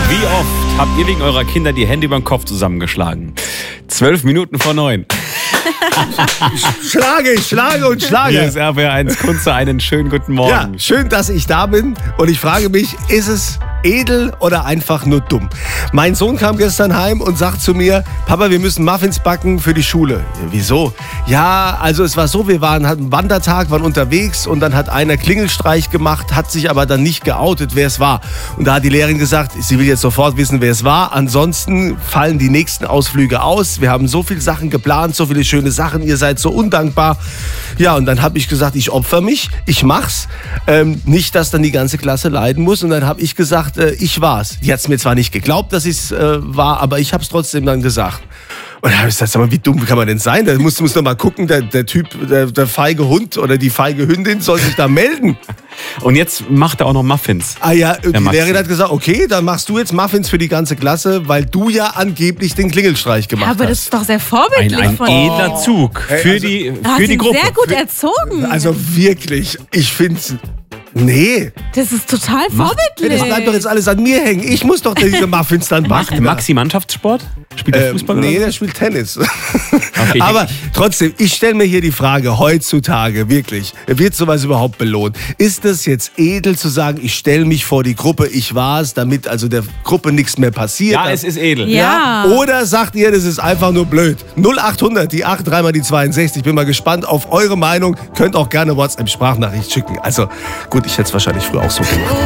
Wie oft habt ihr wegen eurer Kinder die Hände über den Kopf zusammengeschlagen? 12 Minuten vor 9. Schlage und schlage. Hier ist RBR1 Kunze, einen schönen guten Morgen. Ja, schön, dass ich da bin. Und ich frage mich, ist es edel oder einfach nur dumm? Mein Sohn kam gestern heim und sagt zu mir, Papa, wir müssen Muffins backen für die Schule. Ja, wieso? Ja, also es war so, wir hatten einen Wandertag, waren unterwegs und dann hat einer Klingelstreich gemacht, hat sich aber dann nicht geoutet, wer es war. Und da hat die Lehrerin gesagt, sie will jetzt sofort wissen, wer es war. Ansonsten fallen die nächsten Ausflüge aus. Wir haben so viele Sachen geplant, so viele schöne Sachen, ihr seid so undankbar. Ja, und dann habe ich gesagt, ich opfer mich, ich mach's. Nicht, dass dann die ganze Klasse leiden muss. Und dann habe ich gesagt, ich war's. Die hat's mir zwar nicht geglaubt, dass ich's war, aber ich habe es trotzdem dann gesagt. Und da habe ich gesagt, sag mal, wie dumm kann man denn sein? Da muss doch mal gucken, der Typ, der feige Hund oder die feige Hündin soll sich da melden. Und jetzt macht er auch noch Muffins. Ah ja, die Lehrerin hat gesagt, okay, dann machst du jetzt Muffins für die ganze Klasse, weil du ja angeblich den Klingelstreich gemacht hast. Aber das ist doch sehr vorbildlich Ein von edler Zug für die Gruppe. Sehr gut erzogen. Also wirklich, ich finde es... Nee, Das ist total vorbildlich. das bleibt doch jetzt alles an mir hängen. Ich muss doch diese Muffins dann Macht machen. Maxi Mannschaftssport? Spielt er Fußball? Nee, oder? der spielt Tennis. Okay, Aber trotzdem, ich stelle mir hier die Frage, heutzutage wirklich, wird sowas überhaupt belohnt? Ist es jetzt edel zu sagen, ich stelle mich vor die Gruppe, ich war's, damit also der Gruppe nichts mehr passiert? Ja, es ist edel. Ja. Oder sagt ihr, das ist einfach nur blöd? 0800, die 8, 3 mal die 62. Bin mal gespannt auf eure Meinung. Könnt auch gerne WhatsApp-Sprachnachricht schicken. Also gut, ich hätte es wahrscheinlich früher auch so gemacht.